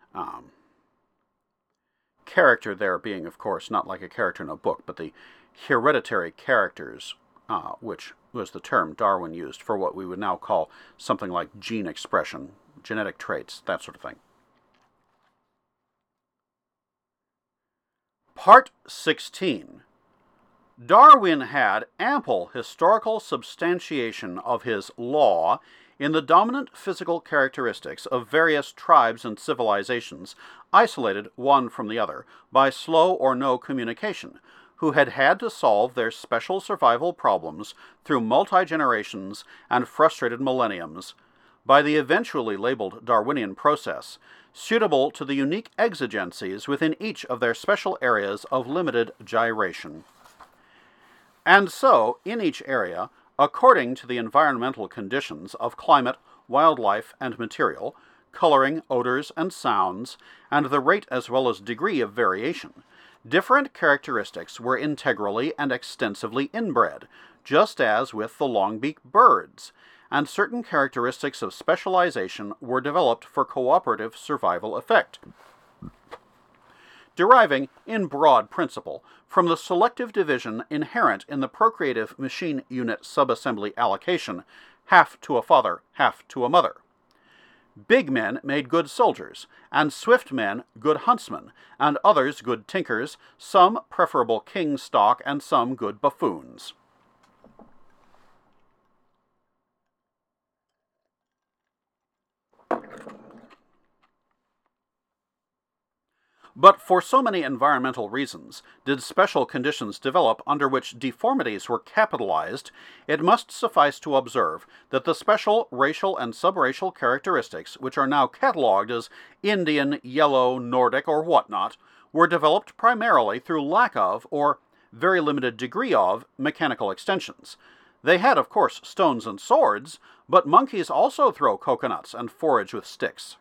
Um, character there being, of course, not like a character in a book, but the hereditary characters, which was the term Darwin used for what we would now call something like gene expression, genetic traits, that sort of thing. Part 16. Darwin had ample historical substantiation of his law in the dominant physical characteristics of various tribes and civilizations, isolated one from the other by slow or no communication, who had had to solve their special survival problems through multi-generations and frustrated millenniums, by the eventually labeled Darwinian process, suitable to the unique exigencies within each of their special areas of limited gyration. And so, in each area, according to the environmental conditions of climate, wildlife, and material, coloring, odors, and sounds, and the rate as well as degree of variation, different characteristics were integrally and extensively inbred, just as with the long-beaked birds, and certain characteristics of specialization were developed for cooperative survival effect, deriving, in broad principle, from the selective division inherent in the procreative machine unit subassembly allocation, half to a father, half to a mother. Big men made good soldiers, and swift men good huntsmen, and others good tinkers, some preferable king stock, and some good buffoons. But for so many environmental reasons did special conditions develop under which deformities were capitalized, it must suffice to observe that the special racial and subracial characteristics which are now catalogued as Indian, yellow, Nordic, or whatnot, were developed primarily through lack of, or very limited degree of, mechanical extensions. They had, of course, stones and swords, but monkeys also throw coconuts and forage with sticks.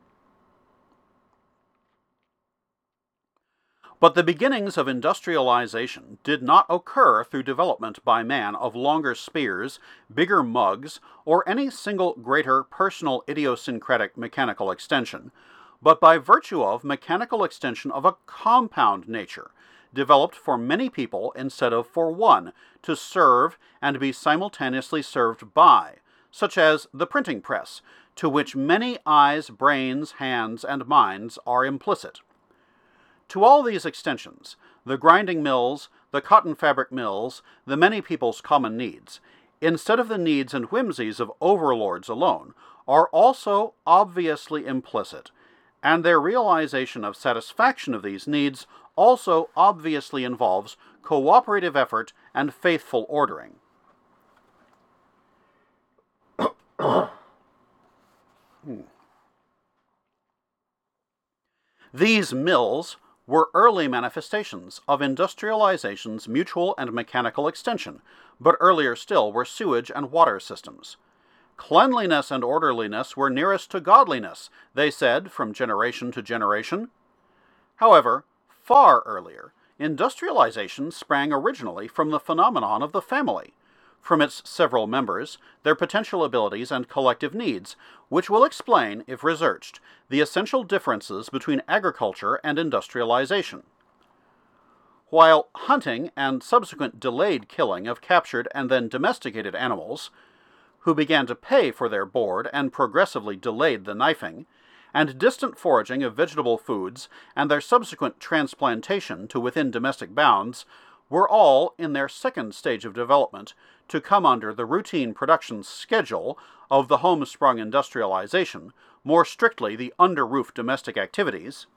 But the beginnings of industrialization did not occur through development by man of longer spears, bigger mugs, or any single greater personal idiosyncratic mechanical extension, but by virtue of mechanical extension of a compound nature, developed for many people instead of for one, to serve and be simultaneously served by, such as the printing press, to which many eyes, brains, hands, and minds are implicit. To all these extensions, the grinding mills, the cotton fabric mills, the many people's common needs, instead of the needs and whimsies of overlords alone, are also obviously implicit, and their realization of satisfaction of these needs also obviously involves cooperative effort and faithful ordering. These mills were early manifestations of industrialization's mutual and mechanical extension, but earlier still were sewage and water systems. Cleanliness and orderliness were nearest to godliness, they said, from generation to generation. However, far earlier, industrialization sprang originally from the phenomenon of the family, from its several members, their potential abilities and collective needs, which will explain, if researched, the essential differences between agriculture and industrialization. While hunting and subsequent delayed killing of captured and then domesticated animals, who began to pay for their board and progressively delayed the knifing, and distant foraging of vegetable foods and their subsequent transplantation to within domestic bounds, were all, in their second stage of development, to come under the routine production schedule of the homesprung industrialization, more strictly the under-roof domestic activities.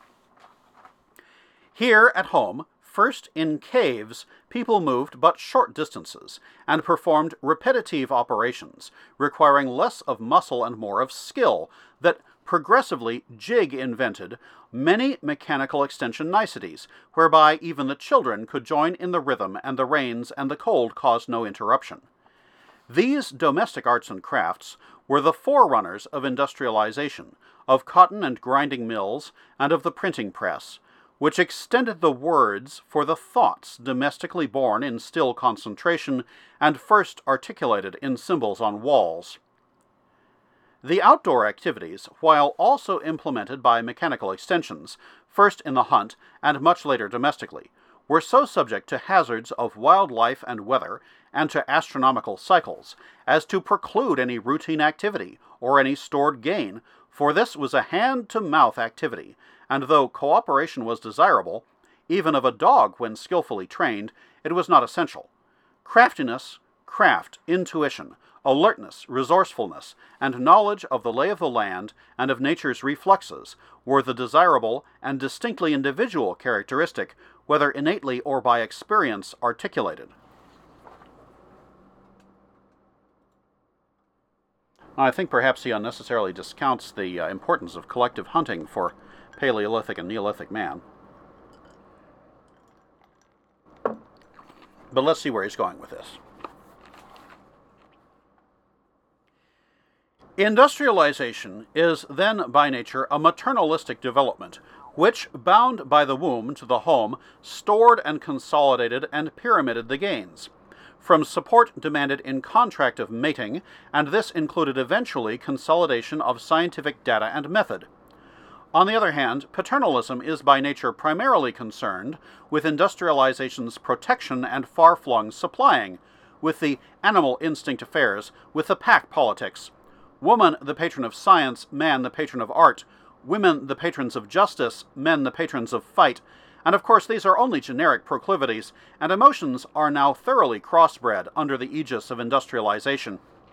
Here at home, first in caves, people moved but short distances, and performed repetitive operations, requiring less of muscle and more of skill, that progressively Jig invented many mechanical extension niceties, whereby even the children could join in the rhythm, and the rains and the cold caused no interruption. These domestic arts and crafts were the forerunners of industrialization, of cotton and grinding mills, and of the printing press, which extended the words for the thoughts domestically born in still concentration, and first articulated in symbols on walls. The outdoor activities, while also implemented by mechanical extensions, first in the hunt and much later domestically, were so subject to hazards of wildlife and weather and to astronomical cycles as to preclude any routine activity or any stored gain, for this was a hand-to-mouth activity, and though cooperation was desirable, even of a dog when skillfully trained, it was not essential. Craftiness, craft, intuition, alertness, resourcefulness, and knowledge of the lay of the land and of nature's refluxes were the desirable and distinctly individual characteristic, whether innately or by experience articulated. I think perhaps he unnecessarily discounts the importance of collective hunting for Paleolithic and Neolithic man. But let's see where he's going with this. Industrialization is then by nature a maternalistic development, which, bound by the womb to the home, stored and consolidated and pyramided the gains. From support demanded in contract of mating, and this included eventually consolidation of scientific data and method. On the other hand, paternalism is by nature primarily concerned with industrialization's protection and far-flung supplying, with the animal instinct affairs, with the pack politics. Woman the patron of science, man the patron of art, women the patrons of justice, men the patrons of fight, and of course these are only generic proclivities, and emotions are now thoroughly crossbred under the aegis of industrialization.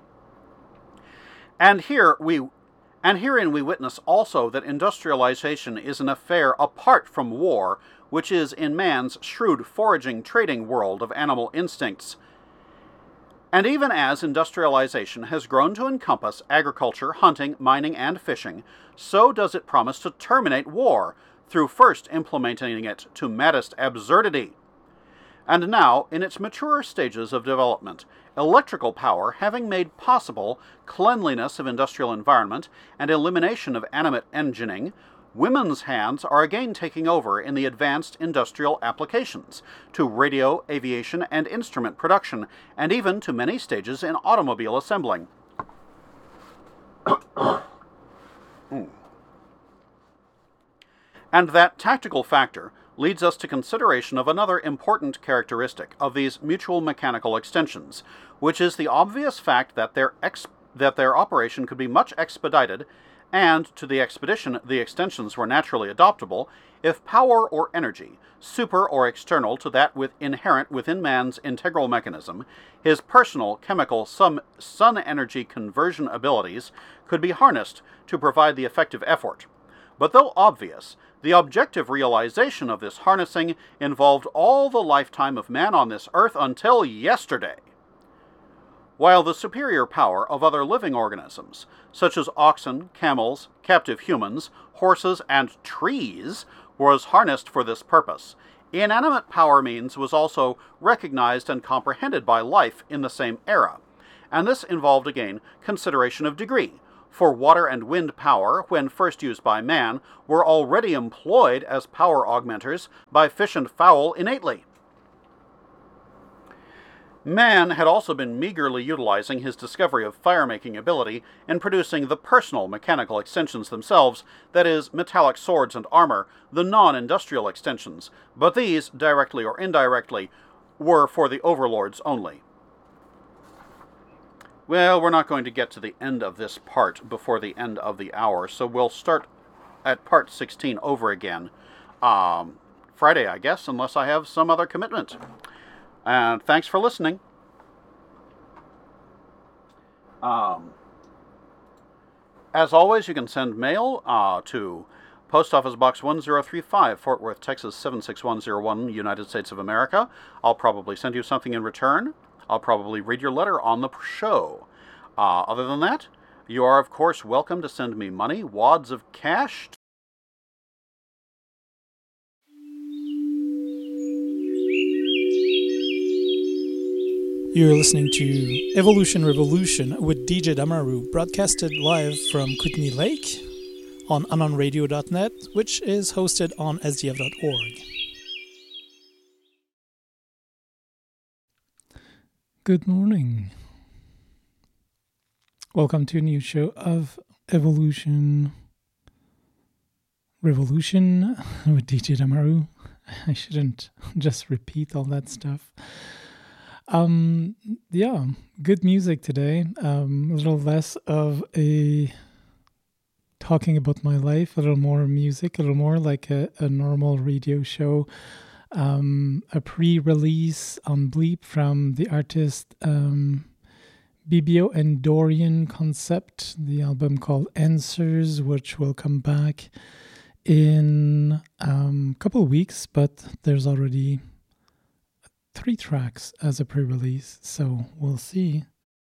And herein we witness also that industrialization is an affair apart from war, which is in man's shrewd foraging trading world of animal instincts. And even as industrialization has grown to encompass agriculture, hunting, mining, and fishing, so does it promise to terminate war, through first implementing it to maddest absurdity. And now, in its maturer stages of development, electrical power having made possible cleanliness of industrial environment and elimination of animate engineering, women's hands are again taking over in the advanced industrial applications, to radio, aviation, and instrument production, and even to many stages in automobile assembling. And that tactical factor leads us to consideration of another important characteristic of these mutual mechanical extensions, which is the obvious fact that their operation could be much expedited, and to the expedition the extensions were naturally adoptable, if power or energy, super or external to that inherent within man's integral mechanism, his personal chemical sun energy conversion abilities, could be harnessed to provide the effective effort. But though obvious, the objective realization of this harnessing involved all the lifetime of man on this earth until yesterday. While the superior power of other living organisms, such as oxen, camels, captive humans, horses, and trees, was harnessed for this purpose, inanimate power means was also recognized and comprehended by life in the same era, and this involved again consideration of degree, for water and wind power, when first used by man, were already employed as power augmenters by fish and fowl innately. Man had also been meagerly utilizing his discovery of fire-making ability in producing the personal mechanical extensions themselves, that is, metallic swords and armor, the non-industrial extensions, but these, directly or indirectly, were for the overlords only. Well, we're not going to get to the end of this part before the end of the hour, so we'll start at part 16 over again Friday, I guess, unless I have some other commitment. And thanks for listening. As always, you can send mail to Post Office Box 1035, Fort Worth, Texas 76101, United States of America. I'll probably send you something in return. I'll probably read your letter on the show. Other than that, you are, of course, welcome to send me money, wads of cash. You're listening to Evolution Revolution with DJ Damaru, broadcasted live from Kootenay Lake on anonradio.net, which is hosted on sdf.org. Good morning. Welcome to a new show of Evolution Revolution with DJ Damaru. I shouldn't just repeat all that stuff. Yeah, good music today. A little less of a talking about my life, a little more music, a little more like a normal radio show. A pre-release on Bleep from the artist Bibio and Dorian Concept, the album called Answers, which will come back in a couple of weeks, but there's already 3 tracks as a pre-release, so we'll see.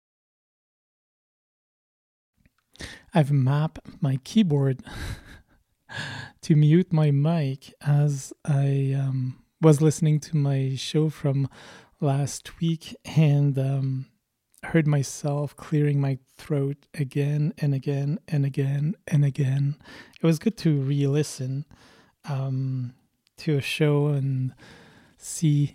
I've mapped my keyboard to mute my mic as I was listening to my show from last week and heard myself clearing my throat again and again and again and again. It was good to re-listen to a show and see